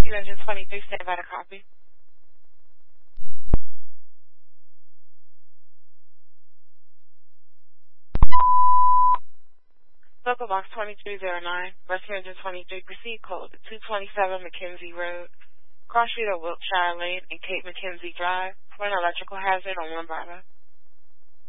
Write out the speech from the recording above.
Pursuit Engine 23, stand by to copy. Local Box 2309, Rescue Engine 23, proceed code 227 McKenzie Road, cross street of Wiltshire Lane and Cape McKenzie Drive, for an electrical hazard on 1 Bravo.